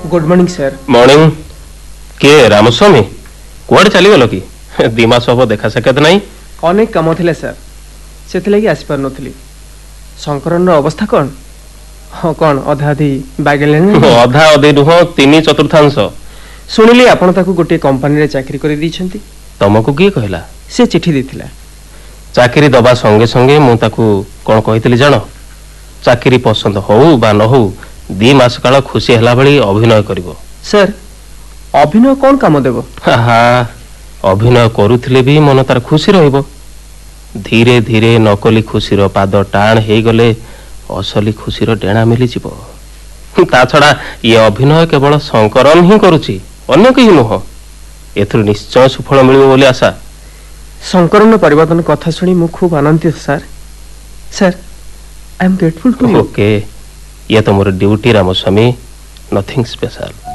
Good morning sir. Morning. किए रामस्वामी कुआड़े चलीगल कि 2 मास हम देखा साक्षात नहीं? अनेक कम थिले सर, से लगी आसपार नथली। शंकरन अवस्था कौन? हाँ कौन अधा अधी बागेले? अधा अधी नुह 3/4 शुणिली आपण ताकू गोटे कंपनी रे चाकरी करि दी। तुमको किए कहला? से चिठी देथिला। चाकरी दबा संगे संगे मु ताकू कोन कहितली जानो? चाकरी पसंद हो बा न हो 2 मास काल खुशी हला भली अभिनय करिवो। सर अभिनय कौन काम देबो? हाँ अभिनय करुथिले भी मन तार खुशी रहिबो। धीरे धीरे नकली खुशीर पाद टाण हे गले असली खुशीर डेणा मिली जीवो। ता छड़ा ये अभिनय केवल शंकरन ही करुची, अन्य केही नुह। एथुर निश्चय सुफल मिलिबो बोली आशा। शंकरन परिवर्तन कथा सुनी मु खूब आनंदित sir. Sir I am grateful to you. Okay ये तो मोर ड्यूटी रामस्वामी, नथिंग स्पेशल।